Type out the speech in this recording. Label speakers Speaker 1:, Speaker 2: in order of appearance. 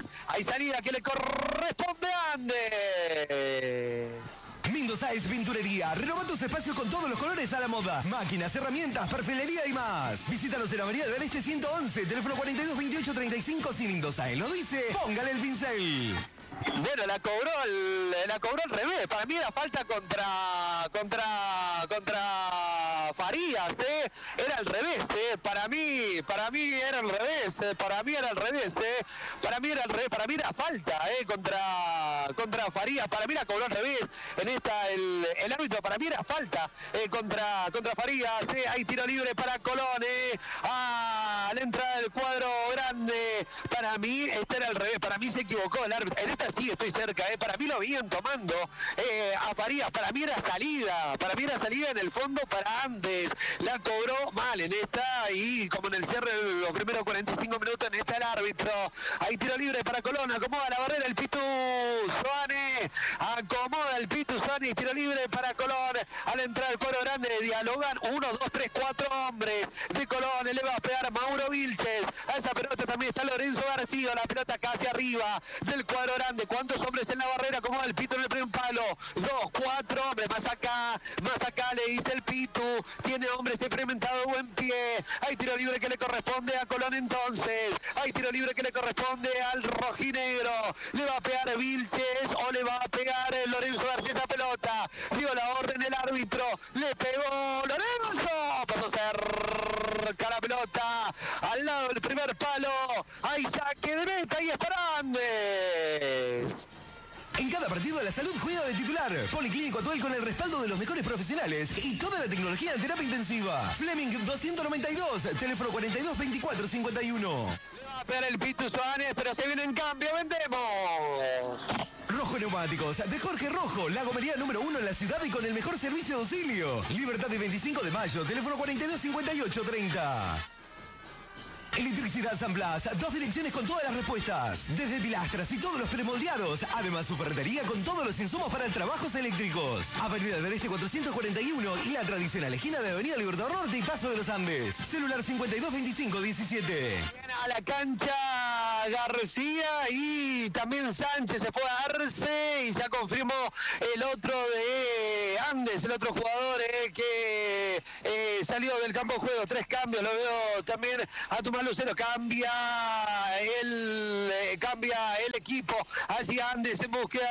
Speaker 1: Farías. Hay salida que le corresponde a Andes.
Speaker 2: Mendoza es Pinturería. Renova tus espacios con todos los colores a la moda. Máquinas, herramientas, perfilería y más. Visítanos en Avenida del Este 111, teléfono 42 28 35. Si Mendoza lo dice, póngale el pincel.
Speaker 1: Bueno, la cobró al revés. Para mí era falta contra Farías, Era al revés, Para mí era al revés. Para mí era falta, contra Farías. Para mí la cobró al revés. En esta el árbitro, para mí era falta contra Farías. Hay tiro libre para Colón, a la entrada del cuadro grande. Para mí este era al revés. Para mí se equivocó el árbitro. En esta sí estoy cerca, Para mí lo venían tomando a Farías. Para mí era salida en el fondo para Andes. La cobró mal en esta, y como en el cierre de los primeros 45 minutos, en esta el árbitro. Hay tiro libre para Colón. Acomoda la barrera el Pitu Suárez. Acomoda el Pitu Suárez. Tiro libre para Colón. Al entrar el cuadro grande dialogan 1, 2, 3, 4 hombres de Colón. Le va a pegar Mauro Vilches. A esa pelota también está Lorenzo García. La pelota casi arriba del cuadro grande. ¿Cuántos hombres en la barrera? Acomoda el Pitu en el primer palo. 2, 4 hombres. Más acá le dice el Pitu. Tiene hombres experimentados, buen pie. Hay tiro libre que le corresponde a Colón entonces. Hay tiro libre que le corresponde al rojinegro. Le va a pegar Vilches o le va a pegar Lorenzo García esa pelota. Dio la orden el árbitro. Le pegó Lorenzo. Pasó cerca la pelota. Al lado del primer palo. Hay saque de meta y es para Andes.
Speaker 2: En cada partido de la salud juega de titular. Policlínico Atuel con el respaldo de los mejores profesionales y toda la tecnología en terapia intensiva. Fleming 292, teléfono 42 24 51.
Speaker 1: Le va a pegar el Pitu Suárez, pero se viene en cambio. ¡Vendemos!
Speaker 2: Rojo Neumáticos, de Jorge Rojo, la gomería número 1 en la ciudad y con el mejor servicio de auxilio. Libertad de 25 de mayo, teléfono 42 58 30. Electricidad San Blas, 2 direcciones con todas las respuestas. Desde pilastras y todos los premoldeados. Además, su ferretería con todos los insumos para trabajos eléctricos. Avenida del Este 441 y la tradicional esquina de Avenida Libertador Norte y Paso de los Andes. Celular 52 25 17.
Speaker 1: Viene a la cancha García y también Sánchez se fue a Arce y ya confirmó el otro de Andes, el otro jugador que salió del campo de juego. 3 cambios, lo veo también a Tomás Lucero. Cambia el equipo hacia Andes en búsqueda